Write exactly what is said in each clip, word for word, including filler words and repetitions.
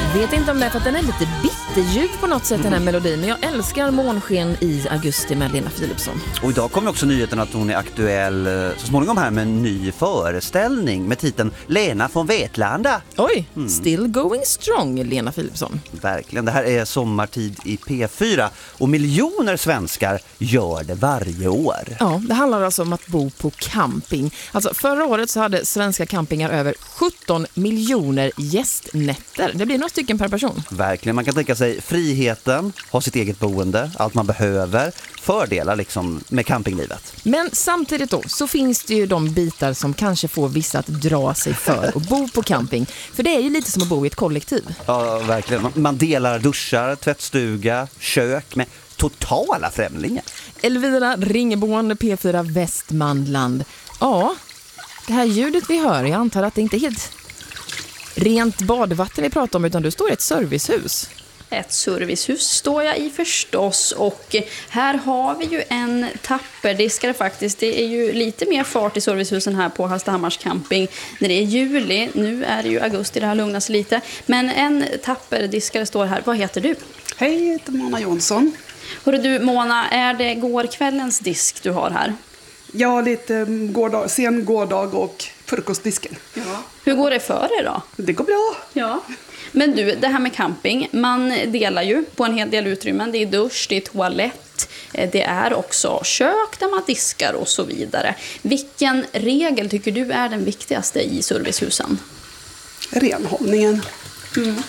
Vet inte om det är för att den är lite bitterljuv på något sätt, den här melodin. Men jag älskar Månsken i augusti med Lena Philipsson. Och idag kommer också nyheten att hon är aktuell så småningom här med en ny föreställning med titeln Lena från Vetlanda. Oj, mm. Still going strong, Lena Philipsson. Verkligen, det här är sommartid i P fyra och miljoner svenskar gör det varje år. Ja, det handlar alltså om att bo på camping. Alltså förra året så hade svenska campingar över sjutton miljoner gästnätter. Det blir några stycken per person. Verkligen, man kan tänka sig friheten, ha sitt eget boende, allt man behöver, fördelar liksom med campinglivet. Men samtidigt då så finns det ju de bitar som kanske får vissa att dra sig för att bo på camping. För det är ju lite som att bo i ett kollektiv. Ja, verkligen. Man delar duschar, tvättstuga, kök med totala främlingar. Elvira Ringeboende, P fyra Västmanland. Ja, det här ljudet vi hör, jag antar att det inte är helt rent badvatten vi pratar om, utan du står i ett servicehus. Ett servicehus står jag i förstås, och här har vi ju en tapperdiskare faktiskt. Det är ju lite mer fart i servicehusen här på Hallstahammars camping när det är juli. Nu är det ju augusti, det här lugnar sig lite. Men en tapperdiskare står här. Vad heter du? Hej, jag heter Mona Jonsson. Hörru du Mona, är det gårkvällens disk du har här? Ja, lite gårdag, sen gårdag och frukostdisken. Ja. Hur går det för er då? Det går bra. Ja. Men du, det här med camping, man delar ju på en hel del utrymmen. Det är dusch, det är toalett, det är också kök där man diskar och så vidare. Vilken regel tycker du är den viktigaste i servicehusen? Renhållningen. Mm.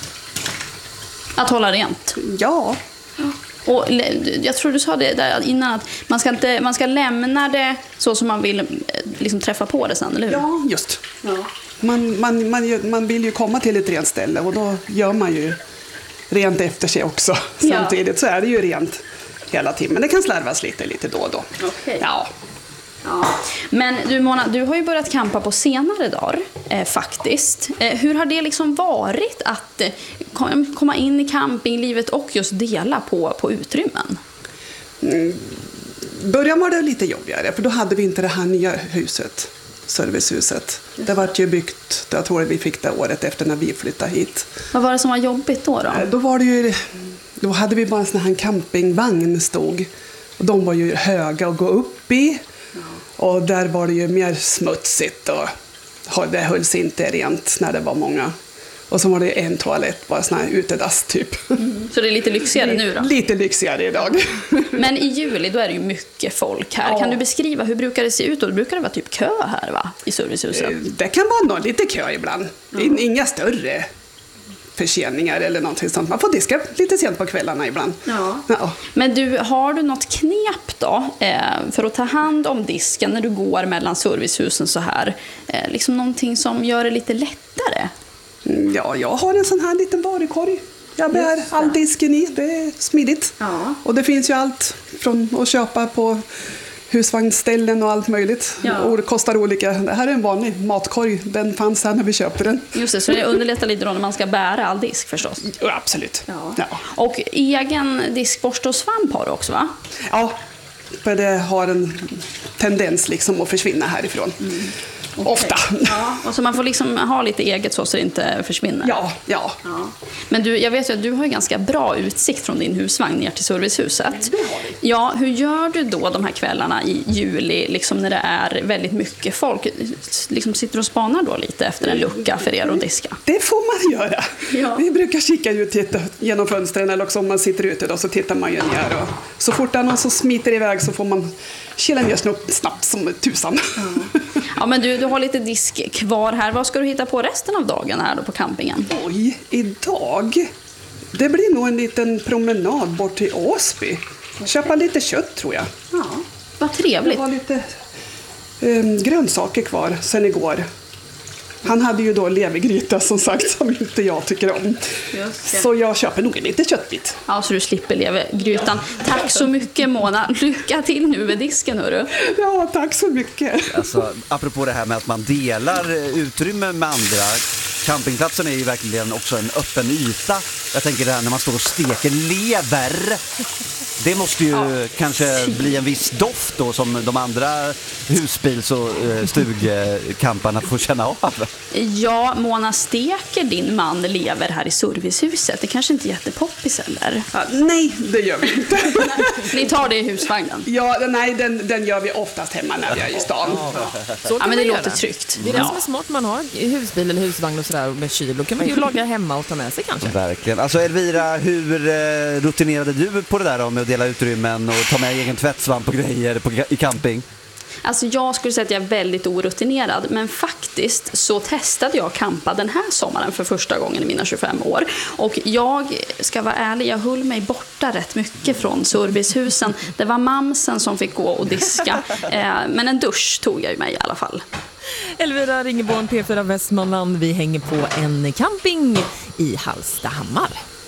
Att hålla rent? Ja. Och jag tror du sa det där innan, att man ska, inte, man ska lämna det så som man vill liksom träffa på det sen, eller hur? Ja, just. Ja. Man, man, man, man vill ju komma till ett rent ställe, och då gör man ju rent efter sig också. Ja. Samtidigt så är det ju rent hela tiden. Men det kan slarvas lite, lite då och då. Okay. Ja. Ja. Men du Mona, du har ju börjat campa på senare dagar eh, faktiskt. Eh, hur har det liksom varit att eh, komma in i campinglivet och just dela på, på utrymmen? Mm. Början var det lite jobbigare, för då hade vi inte det här nya huset, servicehuset. Det var ju byggt, jag tror vi fick det året efter när vi flyttade hit. Vad var det som var jobbigt då då? Då var det ju, då hade vi bara en sån här campingvagn stod. Och de var ju höga att gå upp i. Och där var det ju mer smutsigt, och det hölls inte rent när det var många. Och så var det en toalett, bara sån här utedass typ. Mm. Så det är lite lyxigare nu då? Lite lyxigare idag. Men i juli då är det ju mycket folk här. Ja. Kan du beskriva, hur brukar det se ut? Och det brukar det vara typ kö här va? I servicehuset? Det kan vara någon, lite kö ibland. Mm. Inga större förseningar eller någonting sånt. Man får diska lite sent på kvällarna ibland. Ja. Ja. Men du, har du något knep då eh, för att ta hand om disken när du går mellan servicehusen så här? Eh, liksom någonting som gör det lite lättare? Ja, jag har en sån här liten varukorg. Jag bär all disken i, det är smidigt. Ja. Och det finns ju allt från att köpa på husvagnsställen och allt möjligt. Ja. Och det kostar olika. Det här är en vanlig matkorg, den fanns här när vi köpte den. Just det, så det underlättar lite då när man ska bära all disk förstås. Ja, absolut. Ja. Ja. Och egen diskborste och svamp har du också va? Ja, för det har en tendens liksom att försvinna härifrån. Mm. Okay. Ofta. Ja, och så man får liksom ha lite eget så, så det inte försvinner. Ja, ja. ja. Men du, jag vet ju att du har ju ganska bra utsikt från din husvagn ner till servicehuset. Ja, hur gör du då de här kvällarna i juli liksom när det är väldigt mycket folk? Liksom sitter och spanar då lite efter en lucka för er att diska? Det får man göra. Ja. Vi brukar kika ut genom fönstren, eller också om man sitter ute då så tittar man ju ner. Och så fort det är någon som smiter iväg så får man kila ner snabbt som tusan. Ja. Ja, men du, du har lite disk kvar här. Vad ska du hitta på resten av dagen här då på campingen? Oj, idag? Det blir nog en liten promenad bort till Åsby. Köpa lite kött tror jag. Ja, vad trevligt. Jag har lite eh, grönsaker kvar sen igår. Han hade ju då levergryta som sagt som inte jag tycker om. Så jag köper nog en lite köttbit. Ja, så du slipper levergrytan. Tack så mycket Mona. Lycka till nu med disken hörru. Ja, tack så mycket. Alltså, apropå det här med att man delar utrymme med andra. Campingplatsen är ju verkligen också en öppen yta. Jag tänker det här när man står och steker lever. Det måste ju ja. kanske bli en viss doft då som de andra husbils- och stugkamparna får känna av. Ja, Mona, steker din man lever här i servicehuset? Det kanske inte är jättepoppis eller? Ja, nej, det gör vi inte. Ni tar det i husvagnen? Ja, nej, den, den gör vi oftast hemma när vi är i stan. Ja, så ja men det göra. låter tryggt. Det är det ja. som är smart, man har husbil eller husvagn och sådär med kyl. Då kan man ju laga hemma och ta med sig kanske. Verkligen. Alltså Elvira, hur eh, rutinerade du på det där då, med att dela utrymmen och ta med egen tvättsvamp och grejer på, i camping? Alltså jag skulle säga att jag är väldigt orutinerad, men faktiskt så testade jag campa den här sommaren för första gången i mina tjugofem år. Och jag ska vara ärlig, jag höll mig borta rätt mycket från servicehusen. Det var mamsen som fick gå och diska, men en dusch tog jag ju mig i alla fall. Elvira Ringeborn, P fyra Västmanland. Vi hänger på en camping i Hallstahammar.